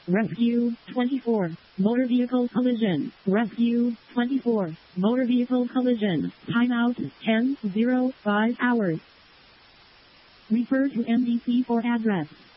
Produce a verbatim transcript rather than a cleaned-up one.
Rescue twenty-four. Motor vehicle collision. Rescue twenty-four. Motor vehicle collision. Timeout ten oh five hours. Refer to M D C for address.